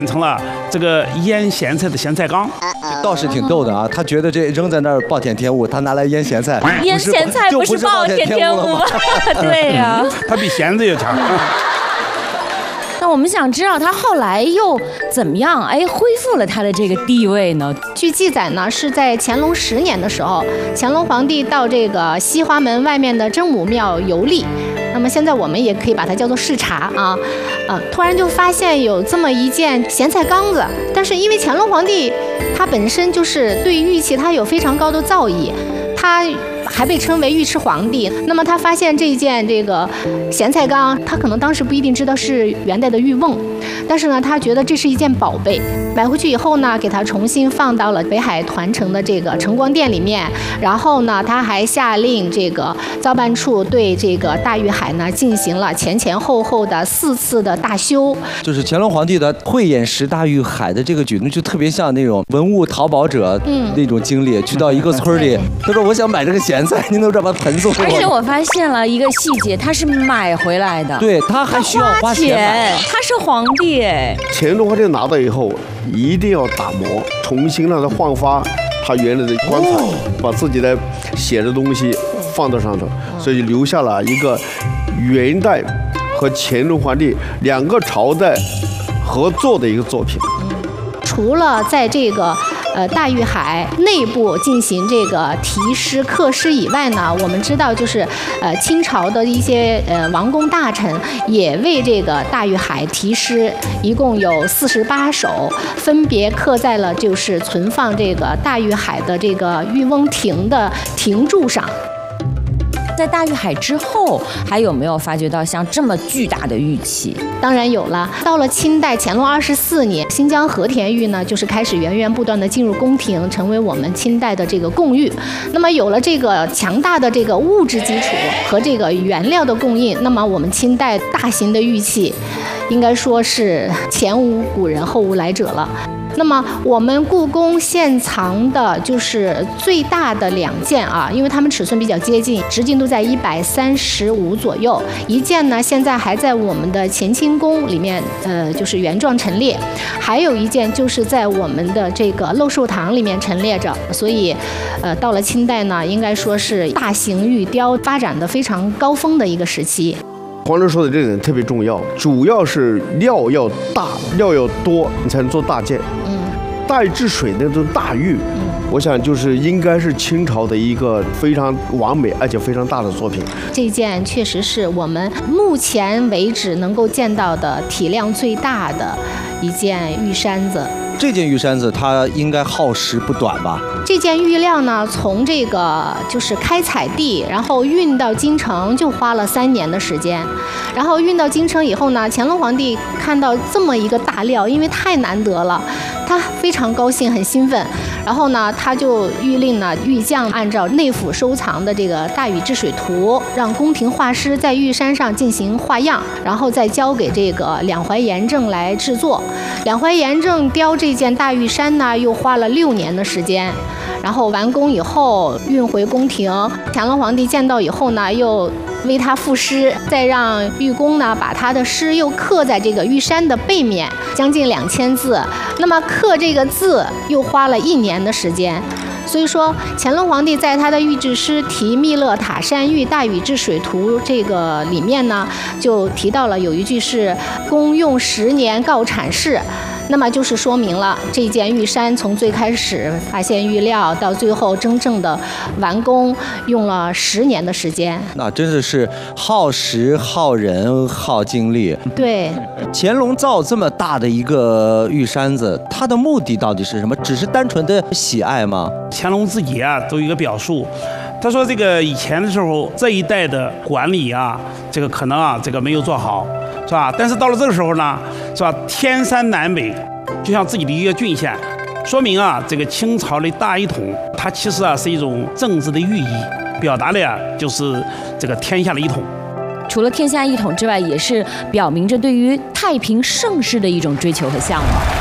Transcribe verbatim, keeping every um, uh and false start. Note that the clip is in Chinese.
成了这个腌咸菜的咸菜缸。 倒是挺逗的啊，他觉得这扔在那儿暴殄天物，他拿来腌咸菜， 腌咸菜不是暴殄天物吗？对呀， 他比咸子也强。 那我们想知道他后来又怎么样？哎，恢复了他的这个地位呢？ 据记载呢，是在乾隆十年的时候，乾隆皇帝到这个西华门外面的真武庙游历。那么现在我们也可以把它叫做视察啊，啊，突然就发现有这么一件咸菜缸子，但是因为乾隆皇帝他本身就是对玉器他有非常高的造诣，他还被称为玉池皇帝。那么他发现这件这个咸菜缸，他可能当时不一定知道是元代的玉瓮，但是呢，他觉得这是一件宝贝，买回去以后呢，给他重新放到了北海团城的这个晨光殿里面。然后呢，他还下令这个造办处对这个大玉海呢进行了前前后后的四次的大修。 就是乾隆皇帝的慧眼识大玉海的这个举动，就特别像那种文物淘宝者那种经历，嗯、去到一个村里，他说我想买这个咸菜，您能这把盆送给我？ 而且我发现了一个细节，他是买回来的， 对他还需要花钱， 他是皇帝哎。 乾隆皇帝拿到以后，一定要打磨，重新让它焕发他原来的光彩，哦、把自己的写的东西放到上头，所以留下了一个元代和乾隆皇帝两个朝代合作的一个作品。 除了在这个呃大玉海内部进行这个题诗刻诗以外呢，我们知道就是呃清朝的一些呃王公大臣也为这个大玉海题诗，一共有四十八首，分别刻在了就是存放这个大玉海的这个玉瓮亭的亭柱上。 在大玉海之后，还有没有发掘到像这么巨大的玉器？ 当然有了。到了清代乾隆二十四年，新疆和田玉呢，就是开始源源不断的进入宫廷，成为我们清代的这个贡玉。那么有了这个强大的这个物质基础和这个原料的供应，那么我们清代大型的玉器，应该说是前无古人后无来者了。那么我们故宫现藏的就是最大的两件啊，因为它们尺寸比较接近，直径都在一百三十五左右。一件呢，现在还在我们的乾清宫里面，呃，就是原状陈列；还有一件就是在我们的这个漏寿堂里面陈列着。所以，呃，到了清代呢，应该说是大型玉雕发展的非常高峰的一个时期。 黄总说的这点特别重要，主要是料要大，料要多，你才能做大件。嗯，大禹治水那种大玉，嗯，我想就是应该是清朝的一个非常完美而且非常大的作品。 这件确实是我们目前为止能够见到的体量最大的一件玉山子。 这件玉山子它应该耗时不短吧？ 这件玉料呢，从这个就是开采地，然后运到京城就花了三年的时间。然后运到京城以后呢，乾隆皇帝看到这么一个大料，因为太难得了，他非常高兴，很兴奋。然后呢，他就谕令呢玉匠按照内府收藏的这个大禹治水图，让宫廷画师在玉山上进行画样，然后再交给这个两淮盐正来制作。两淮盐正雕这件大玉山呢，又花了六年的时间。然后完工以后运回宫廷，乾隆皇帝见到以后呢，又为他赋诗，再让玉工呢把他的诗又刻在这个玉山的背面，将近两千字。那么刻这个字又花了一年的时间。所以说，乾隆皇帝在他的御制诗《题密勒塔山玉大禹治水图》这个里面呢，就提到了有一句是“公用十年告产事”。那么就是说明了这件玉山从最开始发现玉料到最后真正的完工用了十年的时间， 那真的是耗时耗人耗精力。 对， 乾隆造这么大的一个玉山子，他的目的到底是什么？只是单纯的喜爱吗？ 乾隆自己啊都有一个表述，他说这个以前的时候这一代的管理啊，这个可能啊这个没有做好，是吧？但是到了这个时候呢，是吧？天山南北就像自己的一个郡县，说明啊这个清朝的大一统，它其实啊是一种政治的寓意，表达的呀就是这个天下的一统。 除了天下一统之外，也是表明着对于太平盛世的一种追求和向往。